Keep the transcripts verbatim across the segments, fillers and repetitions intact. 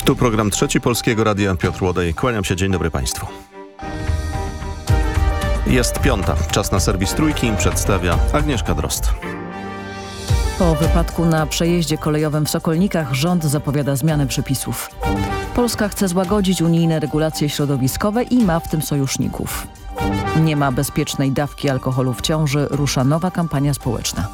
Tu program Trzeci Polskiego Radia. Piotr Łodej. Kłaniam się. Dzień dobry Państwu. Jest piąta. Czas na serwis Trójki. Przedstawia Agnieszka Drozd. Po wypadku na przejeździe kolejowym w Sokolnikach rząd zapowiada zmianę przepisów. Polska chce złagodzić unijne regulacje środowiskowe i ma w tym sojuszników. Nie ma bezpiecznej dawki alkoholu w ciąży. Rusza nowa kampania społeczna.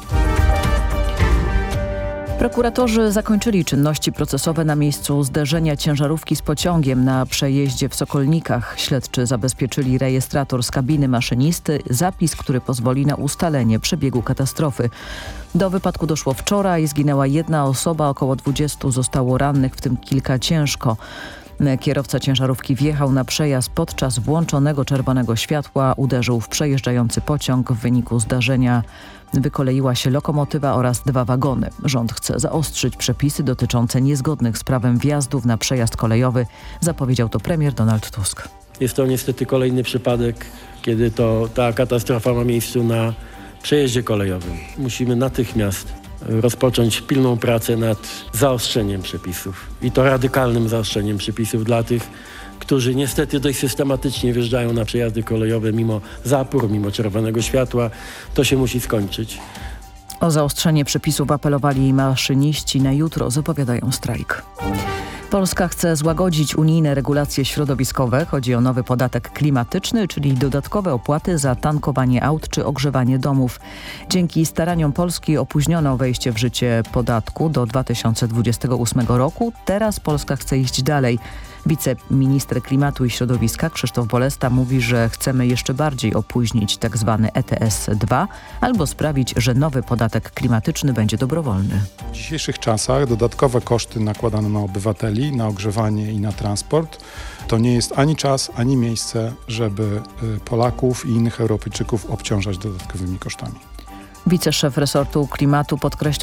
Prokuratorzy zakończyli czynności procesowe na miejscu zderzenia ciężarówki z pociągiem na przejeździe w Sokolnikach. Śledczy zabezpieczyli rejestrator z kabiny maszynisty, zapis, który pozwoli na ustalenie przebiegu katastrofy. Do wypadku doszło wczoraj, zginęła jedna osoba, około dwudziestu zostało rannych, w tym kilka ciężko. Kierowca ciężarówki wjechał na przejazd podczas włączonego czerwonego światła, uderzył w przejeżdżający pociąg. W wyniku zdarzenia wykoleiła się lokomotywa oraz dwa wagony. Rząd chce zaostrzyć przepisy dotyczące niezgodnych z prawem wjazdów na przejazd kolejowy, zapowiedział to premier Donald Tusk. Jest to niestety kolejny przypadek, kiedy to ta katastrofa ma miejsce na przejeździe kolejowym. Musimy natychmiast rozpocząć pilną pracę nad zaostrzeniem przepisów i to radykalnym zaostrzeniem przepisów dla tych, którzy niestety dość systematycznie wjeżdżają na przejazdy kolejowe mimo zapór, mimo czerwonego światła. To się musi skończyć. O zaostrzenie przepisów apelowali maszyniści. Na jutro zapowiadają strajk. Polska chce złagodzić unijne regulacje środowiskowe. Chodzi o nowy podatek klimatyczny, czyli dodatkowe opłaty za tankowanie aut czy ogrzewanie domów. Dzięki staraniom Polski opóźniono wejście w życie podatku do dwa tysiące dwudziestego ósmego roku. Teraz Polska chce iść dalej. Wiceminister Klimatu i Środowiska Krzysztof Bolesta mówi, że chcemy jeszcze bardziej opóźnić tzw. E T S dwa albo sprawić, że nowy podatek klimatyczny będzie dobrowolny. W dzisiejszych czasach dodatkowe koszty nakładane na obywateli, na ogrzewanie i na transport to nie jest ani czas, ani miejsce, żeby Polaków i innych Europejczyków obciążać dodatkowymi kosztami. Wiceszef resortu klimatu podkreśla,